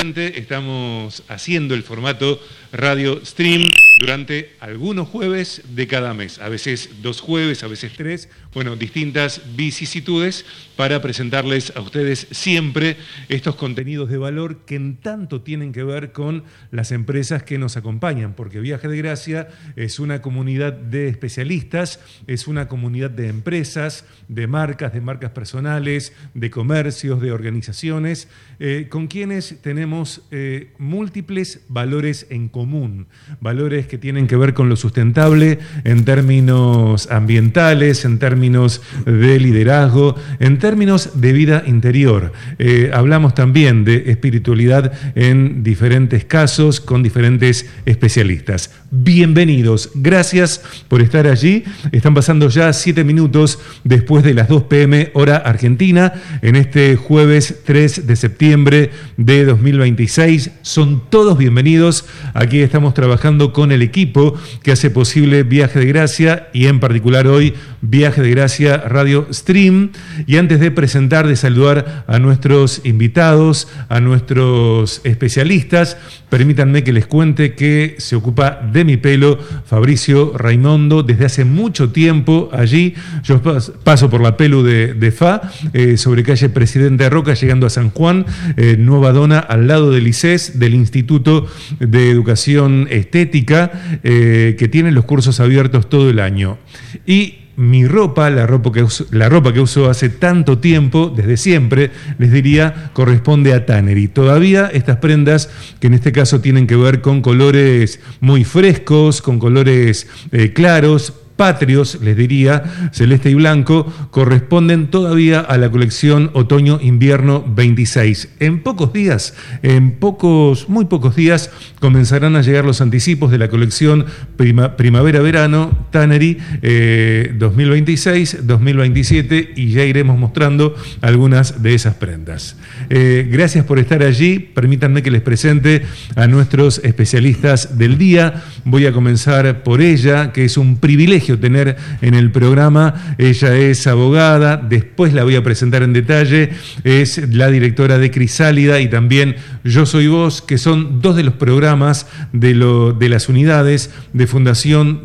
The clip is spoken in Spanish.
Nuevamente estamos haciendo el formato Radio Stream durante algunos jueves de cada mes, a veces 2 jueves, a veces 3, distintas vicisitudes para presentarles a ustedes siempre estos contenidos de valor que en tanto tienen que ver con las empresas que nos acompañan, porque Viaje de Gracia es una comunidad de especialistas, es una comunidad de empresas, de marcas personales, de comercios, de organizaciones, con quienes tenemos múltiples valores en común, valores que tienen que ver con lo sustentable en términos ambientales, en términos de liderazgo, en términos de vida interior. Hablamos también de espiritualidad en diferentes casos, con diferentes especialistas. Bienvenidos, gracias por estar allí. Están pasando ya 7 minutos después de las 2 p.m. hora argentina, en este jueves 3 de septiembre de 2026. Son todos bienvenidos. Aquí estamos trabajando con el equipo que hace posible Viaje de Gracia y en particular hoy Viaje de Gracia Radio Stream. Y antes de presentar, de saludar a nuestros invitados, a nuestros especialistas, permítanme que les cuente que se ocupa de mi pelo Fabricio Raimondo desde hace mucho tiempo allí. Yo paso por la pelu de FA, sobre calle Presidente Roca, llegando a San Juan, Nueva Dona, al lado del ICES, del Instituto de Educación Estética, que tiene los cursos abiertos todo el año. Y mi ropa, la ropa que uso hace tanto tiempo, desde siempre, les diría, corresponde a Tannery. Todavía estas prendas, que en este caso tienen que ver con colores muy frescos, con colores claros, patrios, les diría, celeste y blanco, corresponden todavía a la colección Otoño-Invierno 26. En pocos días, muy pocos días, comenzarán a llegar los anticipos de la colección Primavera-Verano Tannery 2026-2027 y ya iremos mostrando algunas de esas prendas. Gracias por estar allí. Permítanme que les presente a nuestros especialistas del día. Voy a comenzar por ella, que es un privilegio tener en el programa. Ella es abogada, después la voy a presentar en detalle, es la directora de Crisálida y también Yo Soy Vos, que son 2 de los programas de las unidades de Fundación